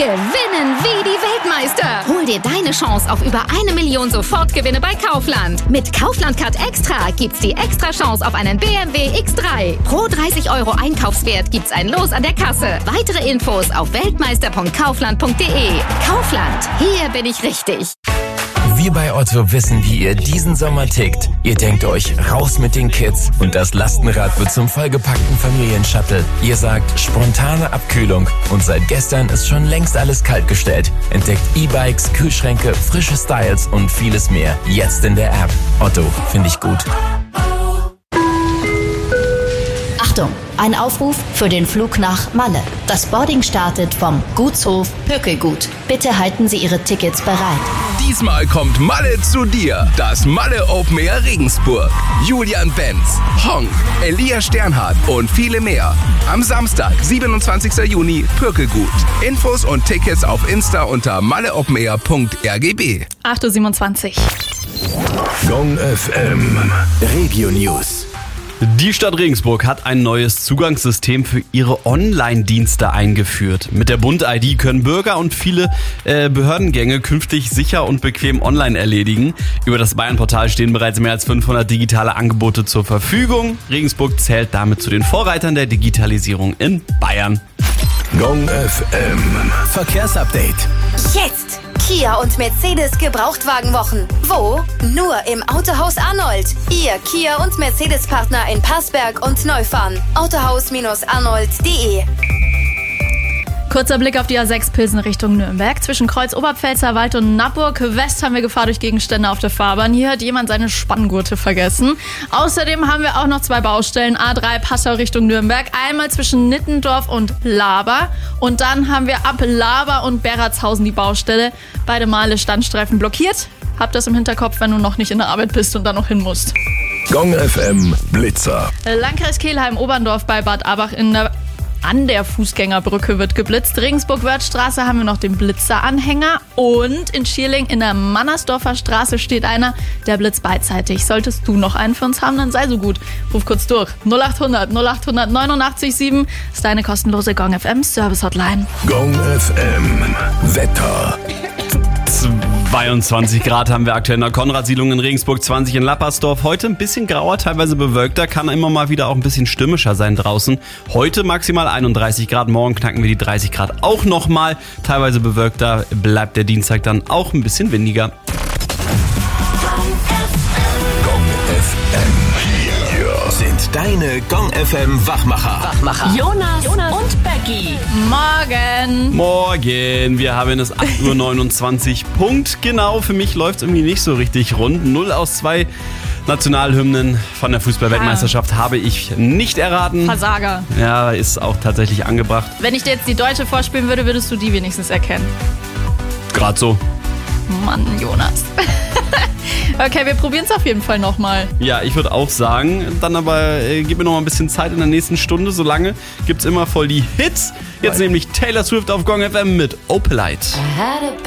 Gewinnen wie die Weltmeister. Hol dir deine Chance auf über 1 Million Sofortgewinne bei Kaufland. Mit Kaufland-Card Extra gibt's die Extra-Chance auf einen BMW X3. Pro 30 € Einkaufswert gibt's ein Los an der Kasse. Weitere Infos auf weltmeister.kaufland.de. Kaufland, hier bin ich richtig. Wir bei Otto wissen, wie ihr diesen Sommer tickt. Ihr denkt euch, raus mit den Kids und das Lastenrad wird zum vollgepackten Familienshuttle. Ihr sagt, spontane Abkühlung und seit gestern ist schon längst alles kaltgestellt. Entdeckt E-Bikes, Kühlschränke, frische Styles und vieles mehr. Jetzt in der App. Otto, finde ich gut. Achtung, ein Aufruf für den Flug nach Malle. Das Boarding startet vom Gutshof Pökelgut. Bitte halten Sie Ihre Tickets bereit. Diesmal kommt Malle zu dir. Das Malle Open Air Regensburg. Julian Benz, Honk, Elia Sternhardt und viele mehr. Am Samstag, 27. Juni, Pökelgut. Infos und Tickets auf Insta unter malleopenair.rgb. 8.27 Uhr. Gong FM Regio News. Die Stadt Regensburg hat ein neues Zugangssystem für ihre Online-Dienste eingeführt. Mit der Bund-ID können Bürger und viele Behördengänge künftig sicher und bequem online erledigen. Über das Bayern-Portal stehen bereits mehr als 500 digitale Angebote zur Verfügung. Regensburg zählt damit zu den Vorreitern der Digitalisierung in Bayern. Gong FM Verkehrsupdate. Jetzt! Kia und Mercedes Gebrauchtwagenwochen. Wo? Nur im Autohaus Arnold. Ihr Kia und Mercedes-Partner in Passberg und Neufahren. Autohaus-arnold.de. Kurzer Blick auf die A6 Pilsen Richtung Nürnberg. Zwischen Kreuz Oberpfälzerwald und Nappburg West haben wir Gefahr durch Gegenstände auf der Fahrbahn. Hier hat jemand seine Spanngurte vergessen. Außerdem haben wir auch noch 2 Baustellen. A3 Passau Richtung Nürnberg. Einmal zwischen Nittendorf und Laber. Und dann haben wir ab Laber und Berratshausen die Baustelle. Beide Male Standstreifen blockiert. Hab das im Hinterkopf, wenn du noch nicht in der Arbeit bist und da noch hin musst. Gong FM Blitzer. Landkreis Kelheim Oberndorf bei Bad Abach an der Fußgängerbrücke wird geblitzt. Regensburg-Wörthstraße haben wir noch den Blitzer-Anhänger. Und in Schierling in der Mannersdorfer Straße steht einer, der blitzt beidseitig. Solltest du noch einen für uns haben, dann sei so gut. Ruf kurz durch. 0800 0800 89 7 ist deine kostenlose Gong FM Service Hotline. Gong FM Wetter. 22 Grad haben wir aktuell in der Konradsiedlung in Regensburg, 20 in Lappersdorf. Heute ein bisschen grauer, teilweise bewölkter, kann immer mal wieder auch ein bisschen stürmischer sein draußen. Heute maximal 31 Grad, morgen knacken wir die 30 Grad auch nochmal. Teilweise bewölkter, bleibt der Dienstag dann auch ein bisschen windiger. Gong FM. Hier sind deine Gong FM Wachmacher. Jonas und Becky. Morgen. Wir haben es 8.29 Uhr. Punkt genau. Für mich läuft es irgendwie nicht so richtig rund. 0 aus 2 Nationalhymnen von der Fußball-Weltmeisterschaft habe ich nicht erraten. Versager. Ja, ist auch tatsächlich angebracht. Wenn ich dir jetzt die deutsche vorspielen würde, würdest du die wenigstens erkennen. Gerade so. Mann, Jonas. Okay, wir probieren es auf jeden Fall nochmal. Ja, ich würde auch sagen, dann aber gib mir noch mal ein bisschen Zeit in der nächsten Stunde. Solange gibt's immer voll die Hits. Jetzt nämlich Taylor Swift auf Gong FM mit Opalite.